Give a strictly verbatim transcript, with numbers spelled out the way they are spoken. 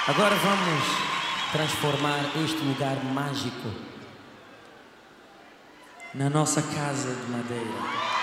Agora vamos transformar este lugar mágico na nossa casa de madeira.